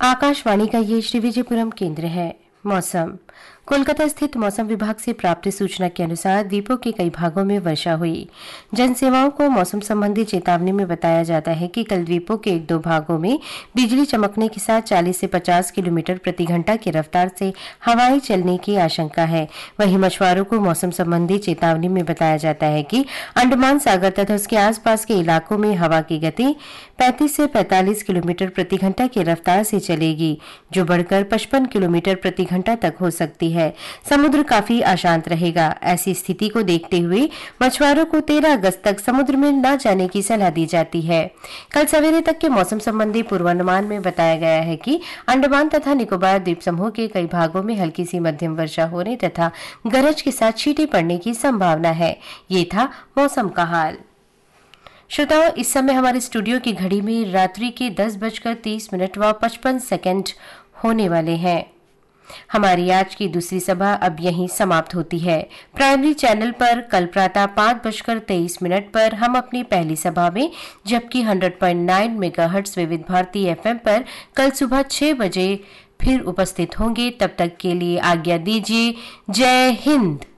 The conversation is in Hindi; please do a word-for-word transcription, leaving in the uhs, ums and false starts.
आकाशवाणी का ये श्री विजयपुरम केंद्र है। मौसम। कोलकाता स्थित मौसम विभाग से प्राप्त सूचना के अनुसार द्वीपों के कई भागों में वर्षा हुई। जनसेवाओं को मौसम संबंधी चेतावनी में बताया जाता है कि कल द्वीपों के एक दो भागों में बिजली चमकने के साथ चालीस से पचास किलोमीटर प्रति घंटा की रफ्तार से हवाएं चलने की आशंका है। वहीं मछुआरों को मौसम संबंधी चेतावनी में बताया जाता है कि अंडमान सागर तथा उसके आसपास के इलाकों में हवा की गति पैंतीस से पैंतालीस किलोमीटर प्रति घंटा की रफ्तार से चलेगी, जो बढ़कर पचपन किलोमीटर प्रति घंटा तक हो सकती है। समुद्र काफी अशांत रहेगा। ऐसी स्थिति को देखते हुए मछुआरों को तेरह अगस्त तक समुद्र में न जाने की सलाह दी जाती है। कल सवेरे तक के मौसम संबंधी पूर्वानुमान में बताया गया है कि अंडमान तथा निकोबार द्वीप समूह के कई भागों में हल्की सी मध्यम वर्षा होने तथा गरज के साथ छींटे पड़ने की संभावना है। ये था मौसम का हाल। श्रोताओं, इस समय हमारे स्टूडियो की घड़ी में रात्रि के दस बजकर तीस मिनट व पचपन सेकंड होने वाले हैं। हमारी आज की दूसरी सभा अब यहीं समाप्त होती है। प्राइमरी चैनल पर कल प्रातः पाँच बजकर तेईस मिनट पर हम अपनी पहली सभा में, जबकि सौ पॉइंट नौ मेगाहर्ट्ज विविध भारती एफएम पर कल सुबह छह बजे फिर उपस्थित होंगे। तब तक के लिए आज्ञा दीजिए। जय हिंद।